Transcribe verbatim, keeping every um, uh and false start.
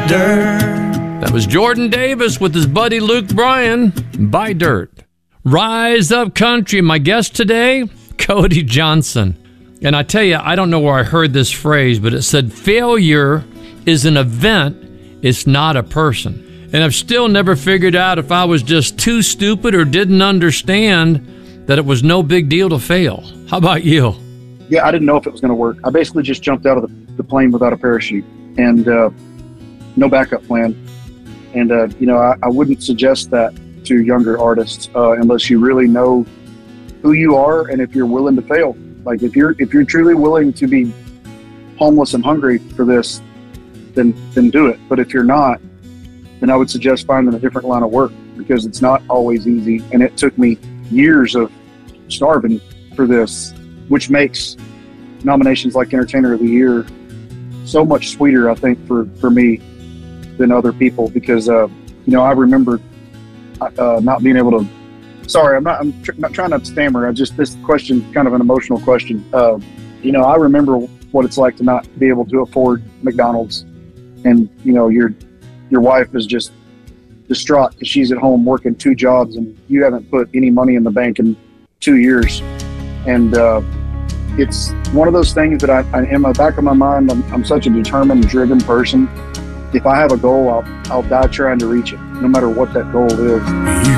Dirt. That was Jordan Davis with his buddy Luke Bryan, Buy Dirt. Rise Up Country, my guest today, Cody Johnson. And I tell you, I don't know where I heard this phrase, but it said, failure is an event, it's not a person. And I've still never figured out if I was just too stupid or didn't understand that it was no big deal to fail. How about you? Yeah, I didn't know if it was going to work. I basically just jumped out of the, the plane without a parachute and uh, no backup plan. And, uh, you know, I, I wouldn't suggest that to younger artists uh, unless you really know who you are and if you're willing to fail. Like if you're if you're truly willing to be homeless and hungry for this, then then do it. But if you're not, then I would suggest finding a different line of work because it's not always easy. And it took me years of starving for this, which makes nominations like Entertainer of the Year so much sweeter, I think, for, for me than other people because, uh, you know, I remember uh, not being able to, sorry, I'm not, I'm tr- not trying not to stammer. I just, this question is kind of an emotional question. Uh, you know, I remember what it's like to not be able to afford McDonald's and, you know, you're, your wife is just distraught because she's at home working two jobs and you haven't put any money in the bank in two years. And uh, it's one of those things that I, I, in the back of my mind, I'm, I'm such a determined, driven person. If I have a goal, I'll, I'll die trying to reach it, no matter what that goal is. You